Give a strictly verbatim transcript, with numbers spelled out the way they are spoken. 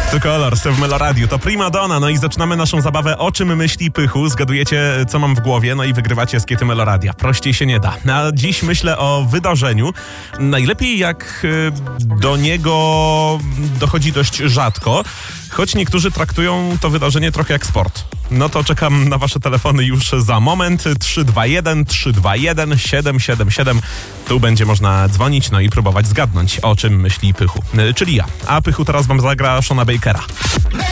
To Colors w Meloradiu, to Prima Donna, no i zaczynamy naszą zabawę O czym myśli Pychu. Zgadujecie, co mam w głowie, no i wygrywacie skiety Meloradia. Prościej się nie da. A dziś myślę o wydarzeniu. Najlepiej jak do niego dochodzi dość rzadko, choć niektórzy traktują to wydarzenie trochę jak sport. No to czekam na wasze telefony już za moment. trzy dwa jeden, trzy dwa jeden, siedem siedem siedem. Tu będzie można dzwonić, no i próbować zgadnąć, o czym myśli Pychu. Czyli ja. A Pychu teraz wam zagra Shona Bakera.